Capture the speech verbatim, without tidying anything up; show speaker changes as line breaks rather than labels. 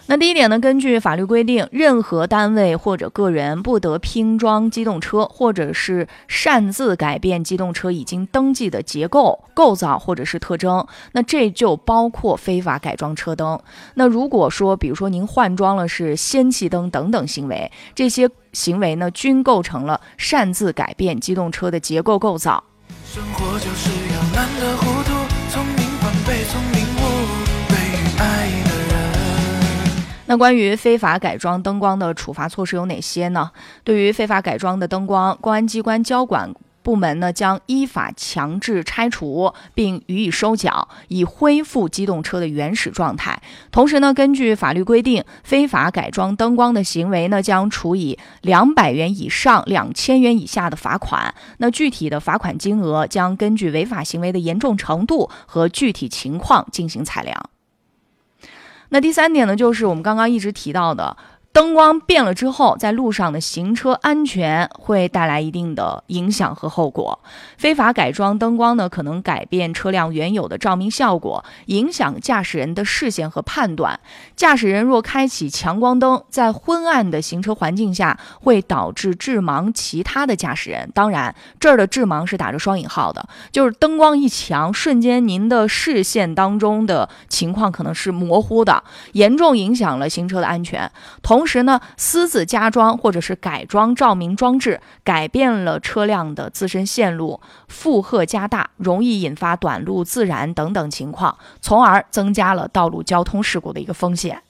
那第一点呢，根据法律规定，任何单位或者个人不得拼装机动车，或者是擅自改变机动车已经登记的结构、构造或者是特征，那这就包括非法改装车灯。那如果说，比如说您换装了是氙气灯等等行为，这些行为呢，均构成了擅自改变机动车的结构构造。
生活就是要懒得糊涂，聪明反被聪明误，对于爱的人。
那关于非法改装灯光的处罚措施有哪些呢？对于非法改装的灯光，公安机关交管部门呢将依法强制拆除并予以收缴，以恢复机动车的原始状态。同时呢，根据法律规定，非法改装灯光的行为呢将处以两百元以上两千元以下的罚款。那具体的罚款金额将根据违法行为的严重程度和具体情况进行裁量。那第三点呢，就是我们刚刚一直提到的，灯光变了之后，在路上的行车安全会带来一定的影响和后果。非法改装灯光呢，可能改变车辆原有的照明效果，影响驾驶人的视线和判断。驾驶人若开启强光灯，在昏暗的行车环境下，会导致致盲其他的驾驶人。当然，这儿的致盲是打着双引号的，就是灯光一强，瞬间您的视线当中的情况可能是模糊的，严重影响了行车的安全。同时呢，私自加装或者是改装照明装置，改变了车辆的自身线路，负荷加大，容易引发短路自燃等等情况，从而增加了道路交通事故的一个风险。